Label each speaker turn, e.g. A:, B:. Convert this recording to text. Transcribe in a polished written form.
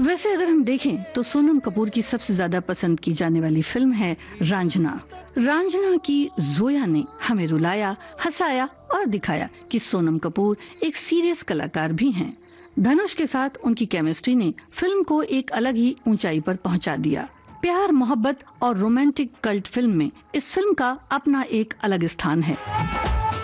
A: वैसे अगर हम देखें तो सोनम कपूर की सबसे ज्यादा पसंद की जाने वाली फिल्म है रांझना। रांझना की जोया ने हमें रुलाया, हंसाया और दिखाया कि सोनम कपूर एक सीरियस कलाकार भी हैं। धनुष के साथ उनकी केमिस्ट्री ने फिल्म को एक अलग ही ऊंचाई पर पहुंचा दिया। प्यार, मोहब्बत और रोमांटिक कल्ट फिल्म में इस फिल्म का अपना एक अलग स्थान है।